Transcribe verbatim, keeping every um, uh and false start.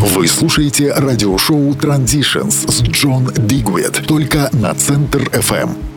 Вы слушаете радиошоу Transitions с Джон Бигвит только на Центр эф эм.